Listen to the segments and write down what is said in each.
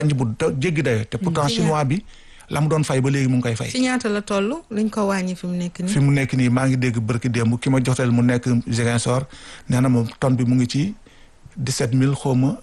wàññi bu jéggi dayo te pourtant chinois bi la mu doon fay ba léegi mu ngi koy fay. ci ñaata la toll lañ ko wàññi fi mu nekk nii. fi mu nekk nii maa ngi dégg barki démb ki ma joxteel mu nekk Ziguinchor nee na moom tonne bi mu ngi ci 17000 xaw ma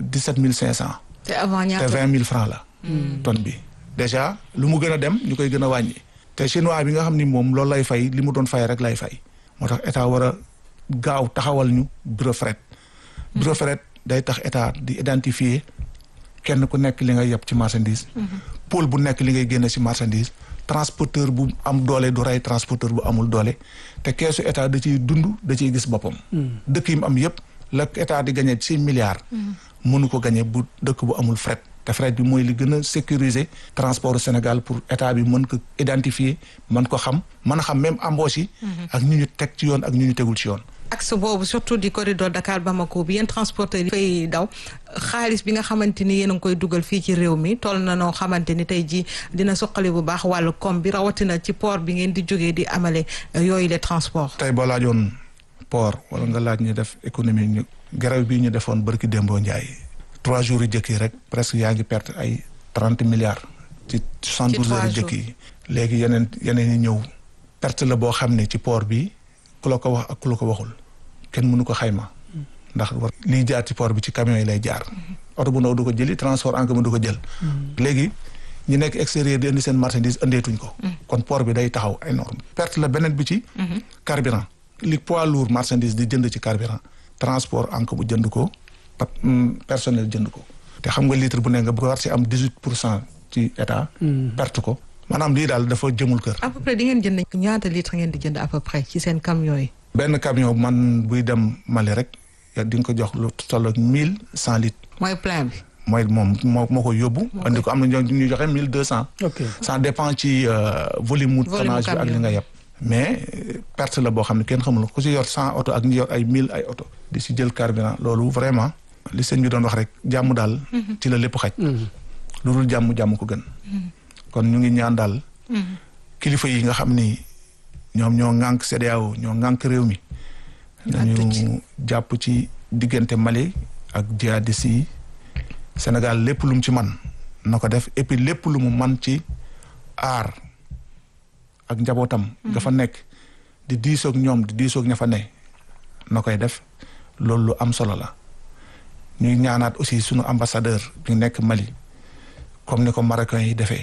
17500. te avant ñaata te 20000 francs la. tonne bi déjà lu mu gën a dem ñu koy gën a wàññi. te chinois bi nga xam ni moom loolu lay fay li mu doon fay rek lay fay moo tax état war a gaaw taxawal ñu bureau fret. bureau fret day tax état di identifier kenn ku nekk li ngay yeb ci marchandise. pôle bu nekk li ngay génne ci marchandise. transporteur bu am doole du rey transporteur bu amul doole te keesu état da ciy dund da ciy gis boppam. dëkk yi mu am yëpp la état di gagné ci milliards. mënu ko gagné bu dëkk bu amul fret. te fret bi mooy li gën a sécuriser transport Sénégal pour état bi mën ko identifier mën ko xam mën a xam même embauche yi. ak ñu ñu teg ci yoon ak ñu ñu tegul ci yoon. axe boobu surtout di corridor Dakar Bamako bi yéen transporteurs yi fay daw xaalis bi nga xamante ni yéen a ngi koy dugal fii ci réew mi toll na noo xamante ni tey jii dina suqali bu baax wàllu koom bi rawatina ci port bi ngeen di jógee di amale yooyu les transports. tey boo laajoon port wala nga laaj ñu def économie ñu grève bi ñu defoon barki Dembo Ndiaye 3 jours yu jëkk yi rek presque yaa ngi perte ay 30 milliards. ci 72 heures yu jëkk yi. léegi yeneen yi ñëw perte la boo xam ne ci port bi ku la ko wax ak ku la ko waxul kenn mënu ko xayma ndax liy jaar ci port bi ci camion yi lay jaar. oto bu ndaw du ko jëli transport en commun du ko jël. léegi ñi nekk extérieur di indi seen marchandise andeetuñ ko. kon port bi day taxaw énorme perte la beneen bi ci. carburant li poids lourd marchandise di jënd ci carburant transport en commun jënd ko personnel jënd ko. te xam nga litre bu ne nga bu war si am 18% ci état. perte ko maanaam lii daal dafa jëmul kër. à peu près di ngeen jënd ñaata litre ngeen di jënd à peu près ci seen camion yi. benn camion man buy dem Mali rek di nga ko jox lu tolloog 1100 litres. mooy plein bi. mooy moom moo ko yóbbu. andi ko am na ñu joxe 1200. ok ça dépend ci volume mu tonnage bi ak li nga yeb. mais perte la boo xam ne kenn xamul ku si yor 100 oto ak ñu yor ay 1000 ay oto. di si jël carburant loolu vraiment. li sëñ bi doon wax rek jàmm daal. ci la lépp xaj. lu dul jàmm ko gën. kon ñu ngi ñaan daal. kilifa yi nga xam ni ñoom ñoo ŋànk CEDEAO ñoo ŋànk réew mi. nañu jàpp ci diggante Mali ak jihadistes yi Sénégal lépp lu mu ci man na ko def et puis lépp lu mu man ci aar ak njabootam. nga fa nekk di diisoog ñoom di diisoog ña fa ne na koy def loolu lu am solo la. ñuy ñaanaat aussi sunu ambassadeur bi nekk Mali comme ni ko marocain yi defee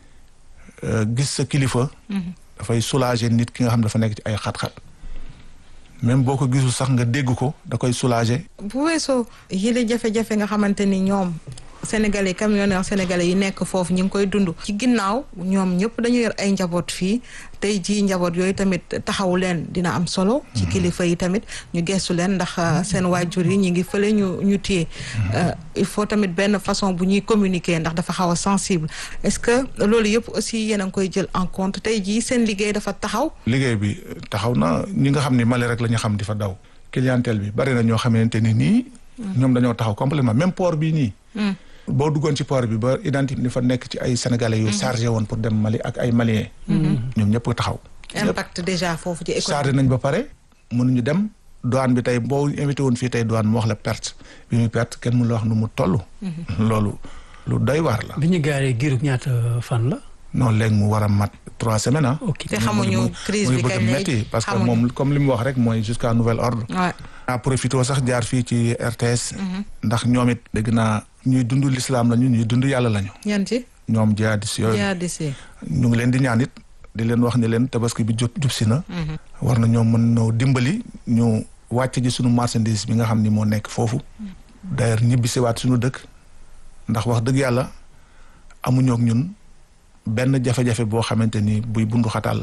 gis sa kilifa. dafay soulager nit ki nga xam dafa nekk ci ay xat-xat même boo ko gisul sax nga dégg ko da koy soulager. bu weesoo yile jafe-jafe nga xamante ni ñoom sénégalais camionneurs sénégalais yi nekk foofu ñu ngi koy dund. ci ginnaaw ñoom ñëpp dañu yor ay njaboot fii tey jii njaboot yooyu tamit taxawu leen dina am solo. ci kilifa yi tamit ñu gestu leen ndax seen waajur yi ñu ngi fële ñu téye. il faut tamit benn façon bu ñuy communiquer ndax dafa xaw a sensible est-ce que loolu yëpp aussi yéen a ngi koy jël en compte tey jii seen liggéey dafa taxaw. liggéey bi taxaw na ñi nga xam ni Mali rek la ñu xam di fa daw. clientèle bi bari na ñoo xamante ni nii. ñoom dañoo taxaw complètement même port bii nii. boo duggoon ci port bi ba identifié ni fa nekk ci ay sénégalais yu chargé woon pour dem Mali ak ay maliens. ñoom ñëpp taxaw. impact déjà foofu ci économie. chargé nañ ba pare mënuñu dem douane bi tey boo invité woon fii tey douane mu wax la perte bi muy perte kenn mënu la wax nu mu toll. loolu lu doy waar la. bi ñu gaaree giirug ñaata fan la. non léegi mu war a mat 3 semaines ah. te xamuñu crise bi kañ lay parce que moom comme li mu wax rek mooy jusqu'à nouvel ordre. naa profité sax jaar fii ci RTS. ndax ñoom it dégg naa ñuy dund l'islam lañu ñuy dund yàlla lañu. ñan ci. ñoom jihadistes yooyu. jihadistes ñu ngi leen di ñaan it di leen wax ne leen tabaski bi jub si na. war na ñoo mën noo dimbali ñu wàcc ji sunu marchandise bi nga xam ni moo nekk foofu. d'ailleurs ñibbisiwaat sunu dëkk ndax wax dëgg yàlla amuñoo ak ñun benn jafe-jafe boo xamante ni buy bundu xataal.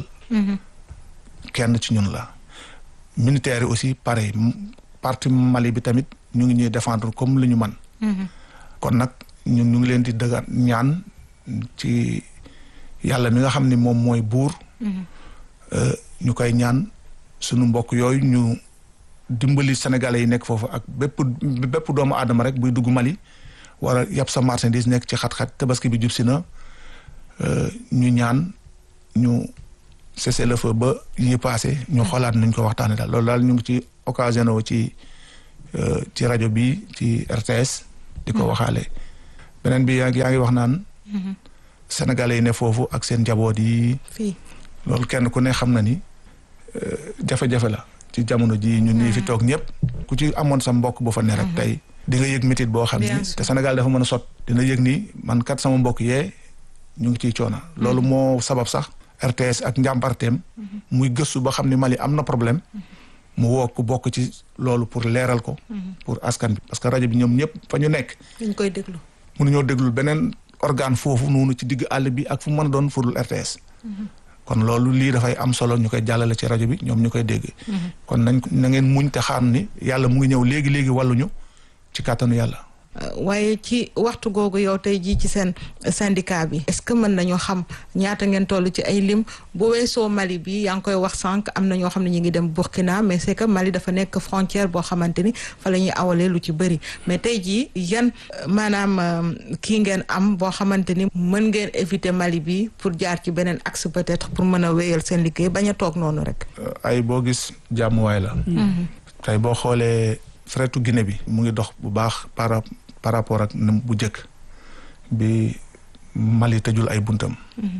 kenn ci ñun la. militaires yi aussi pareil parti Mali bi tamit ñu ngi ñuy défendre comme li ñu man kon nag ñun ñu ngi leen di dëgga ñaan ci yàlla mi nga xam ni moom mooy buur. ñu koy ñaan sunu mbokk yooyu ñu dimbali sénégalais yi nekk foofu ak bépp doomu aadama rek buy dugg Mali war a yàpp sa marchandise nekk ci xat-xat tabaski bi jub si na ñu ñaan ñu cessez-le-feu ba yi passé ñu xoolaat nañ ko waxtaanee daal loolu daal ñu ngi ci occasion ci rajo bi ci RTS. di ko waxaale beneen bi yaa ngi wax naan sénégalais yi ne foofu ak seen njaboot yi fii loolu kenn ku ne xam na ni jafe-jafe la ci jamono ji ñun ñii fi toog ñëpp ku ci amoon sa mbokk bu fa ne rek tey di nga yëg métit boo xam ni te Sénégal dafa mën a sot dina yëg ni man kat sama mbokk yee ñu ngi ciy coona loolu moo sabab sax RTS ak njàmbarteem muy gëstu ba xam ni Mali am na problème mu woo ku bokk ci loolu pour leeral ko pour askan bi parce que rajo bi ñoom ñëpp fa ñu nekk dañ koy déglu mënuñoo déglul beneen organe foofu noonu ci digg àll bi ak fu mu mën a doon furul RTS kon loolu lii dafay am solo ñu koy jàllale ci rajo bi ñoom ñu koy dégg kon na ngeen muñ te xam ni yàlla mu ngi ñëw léegi wàlluñu ci kàttanu yàlla waaye ci waxtu googu yow tey jii ci seen syndicat bi est-ce que mën nañoo xam ñaata ngeen toll ci ay lim bu weesoo Mali bi yaa ngi koy wax sànq am na ñoo xam ne ñu ngi dem Burkina mais c'est que Mali dafa nekk frontière boo xamante ni fa la ñuy awalee lu ci bëri mais tey jii yan maanaam kii ngeen am boo xamante ni mën ngeen éviter Mali bi pour jaar ci beneen axe peut-être pour mën a wéyal seen liggéey bañ a toog noonu rek. ay boo gis jàmmuwaay la. tey boo xoolee fretu Guinée bi mu ngi dox bu baax par rapport ak bu njëkk bi Mali tëjul ay buntam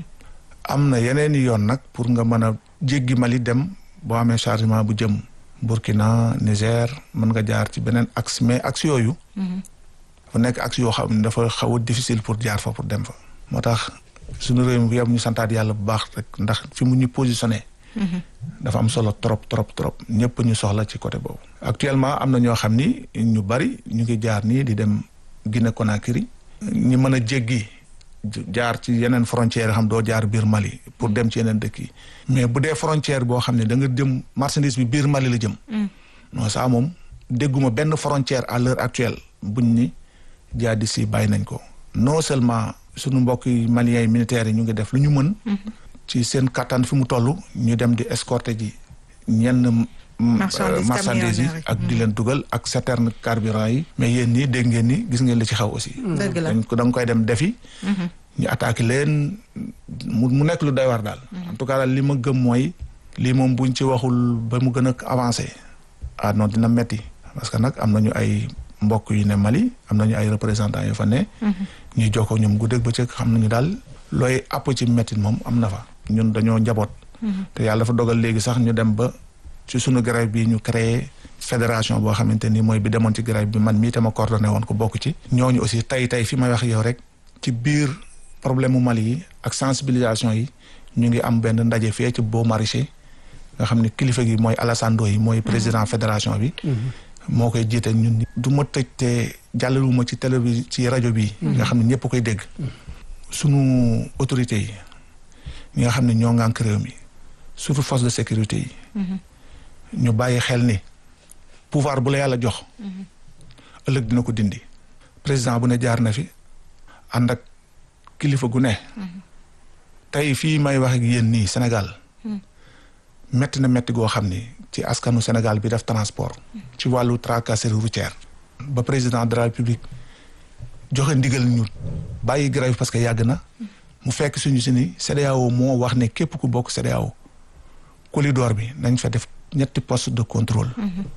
am na yeneen i yoon nag pour nga mën a jéggi Mali dem boo amee chargement bu jëm Burkina Niger mën nga jaar ci beneen axe mais axe yooyu dafa nekk axe yoo xam ne dafa xaw a difficile pour jaar fa pour dem fa moo tax suñu réew mi yam ñu santaat yàlla bu baax rek ndax fi mu ñu positionné dafa am solo trop ñëpp ñu soxla ci côté boobu actuellement am na ñoo xam ni ñu bari ñu ngi jaar nii di dem Guinée Conakry ñi mën a jéggi jaar ci yeneen frontières xam doo jaar biir Mali pour dem ci yeneen dëkk yi mais bu dee frontière boo xam ne da nga jëm marchandise bi biir Mali la jëm non ça moom dégguma benn frontière à l'heure actuelle buñ ni jaadi si bàyyi nañ ko non seulement suñu mbokk yi maliens yi militaires yi ñu ngi def lu ñu mën ci seen kattan fi mu toll ñu dem di escorter ji ñenn marchandises yi ak di leen dugal ak citerne carburant yi mais yéen nii dégg ngeen ni gis ngeen li ci xaw aussi dëgg la da nga koy dem defi ñu attaqué leen mu nekk lu doy war daal en tout cas daal li ma gëm mooy lii moom buñ ci waxul ba mu gën a avancé non dina metti parce que nag am nañu ay mbokk yu ne Mali am nañu ay représentants yu fa ne ñuy jokkoo ñoom guddeeg bëccëg xam nañu daal looy àpp ci mettit moom am na fa ñun dañoo njaboot te yàlla dafa dogal léegi sax ñu dem ba ci sunu grève bi ñu créé fédération boo xamante ni mooy bi demoon ci grève bi man mii te ma coordonné woon ko bokk ci ñooñu aussi tey fi may wax yow rek ci biir problème mu Mali yi ak sensibilisation yi ñu ngi am benn ndaje fee ci Beaux Maraîchers nga xam ne kilifa gi mooy Alassane Ndoye mooy président fédération bi moo koy jiite ñun du ma tëj te jàllaluma ci télévision ci rajo bi nga xam ne ñëpp koy dégg sunu autorités yi ñi nga xam ne ñoo ngànk réew mi surtout force de sécurité yi ñu bàyyi xel ni pouvoir bu la yàlla jox ëllëg dina ko dindi président bu ne jaar na fi ànd ak kilifa gu ne tey fii may wax ak yéen nii Sénégal metti na metti goo xam ni ci askanu Sénégal bi def transport ci wàllu tracasserie routière ba président de la République joxe ndigal ñu bàyyi grève parce que yàgg na mu fekk suñu si ni CEDEAO moo wax ne képp ku bokk CEDEAO corridor bi nañ fa def 3 postes de contrôle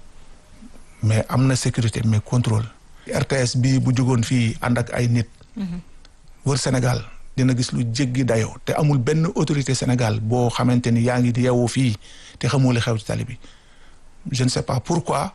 mais am na sécurité mais contrôle RTS bi bu jógoon fii ànd ak ay nit wër Sénégal dina gis lu jéggi dayoo te amul benn autorité Sénégal boo xamante ni yaa ngi di yeewoo fii te xamoo li xew ci tali bi je ne sais pas pourquoi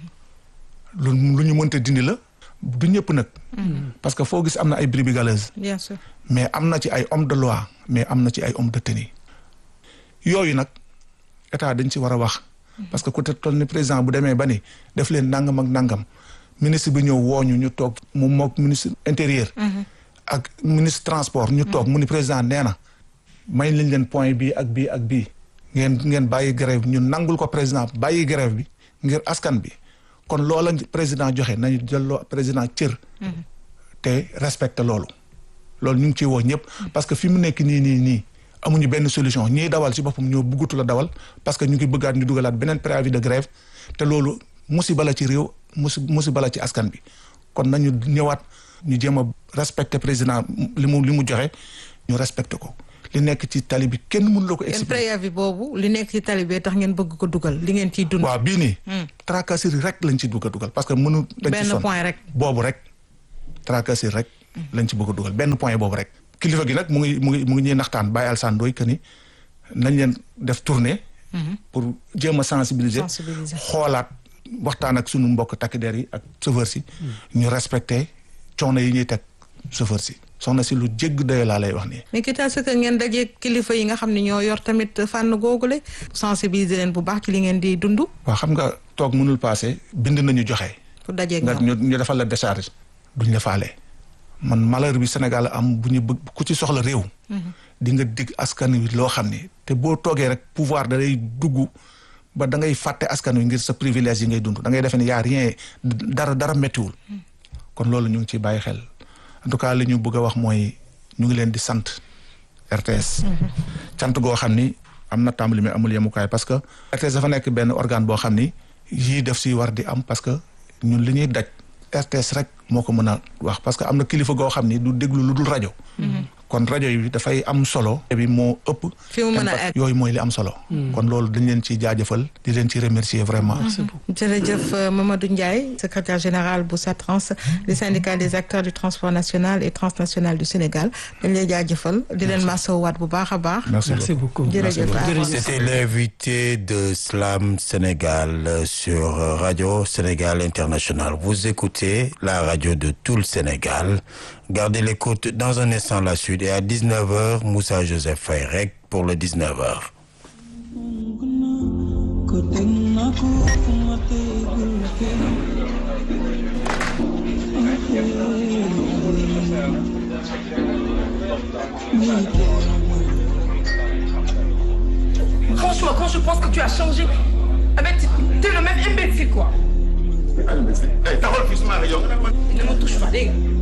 lu ñu mënta dindi la du ñëpp nag parce que foo gis am na ay brebis galeuses bien sûr mais am na ci ay hommes de loi mais am na ci ay hommes de tenue yooyu nag état dañ ci war a wax parce que ku te toll ni président bu demee ba ni def leen nangam ak nangam ministre bi ñëw wooñu ñu toog mu mook ministre intérieur ak ministre transport ñu toog mu ni président nee na may lañ leen point bii ak bii ak bii ngeen bàyyi grève ñu nangul ko président bàyyi grève bi ngir askan bi kon loola président joxe nañu jëlloo président cër te respecté loolu ñu ngi ciy woo ñëpp parce que fi mu nekk nii amuñu benn solution ñiy dawal ci boppam ñoo bëggatu la dawal parce que ñu ngi bëggaat ñu dugalaat beneen préavis de grève te loolu musiba la ci réew musiba la ci askan bi kon nañu ñëwaat ñu jéem a respecté président li mu joxe ñu respecté ko li nekk ci tali bi kenn mënu la ko expliquer. préavis boobu li nekk ci tali bi tax ngeen bëgg ko dugal li ngeen ciy dund. waaw bii nii. tracasserie rek lañ ci bëgg a dugal parce que mënu. dañ ci benn point rek boobu rek tracasserie rek lañ ci bëgg a dugal benn point boobu rek. kilifa gi nag mu ngi ñuy naxtaan Baye Alassane Ndoye que ni nañ leen def tournée. pour jéem a sensibiliser. xoolaat waxtaan ak sunu mbokk takk der yi ak chauffeur si. ñu respecté coono yi ñuy teg chauffeur si. soxna si lu jégg dayo laa lay wax nii. mais quitte à ce que ngeen dajee kilifa yi nga xam ne ñoo yor tamit fànn googule sensibiliser leen bu baax ci li ngeen di dund. waaw xam nga toog mënul passé bind nañu joxe. pour dajee ak ñoom ñu defal la décharge duñ la faale. man malheur bi Sénégal am bu ñu bëgg ku ci soxla réew. di nga dig askan wi loo xam ne te boo toogee rek pouvoir da lay dugg ba da ngay fàtte askan wi ngir sa privilège yi ngay dund da ngay defe ne y a rien dara méttiwul. kon loolu ñu ngi ciy bàyyi xel. en tout cas li ñu bëgg a wax mooy ñu ngi leen di sant RTS. cant goo xam ni am na tàmbali mais amul yemukaay parce que RTS dafa nekk benn organe boo xam ni yii def si war di am parce que ñun li ñuy daj RTS rek moo ko mën a wax parce que am na kilifa goo xam ni du déglu lu dul rajo. kon rajo yi dafay am solo. bi moo ëpp. fi mu mën a egg yooyu mooy li am solo. kon loolu dañ leen ciy jaajëfal di leen ci remercier vraiment. jërëjëf Mamadou Ndiaye secrétaire général bu SATRANS le syndicat des acteurs du transport national et transnational du Sénégal dañ lay jaajëfal di leen masawaat bu baax a baax. merci beaucoup jërëjëf. C'était l'invité de Slam Sénégal sur Radio Sénégal International. Vous écoutez la radio de tout le Sénégal. Gardez l'écoute dans un instant la suite et à 19h, Moussa Joseph Fayrek pour le 19h. Franchement, quand je pense que tu as changé, t'es le même imbécile quoi. Ne me touche pas, les gars.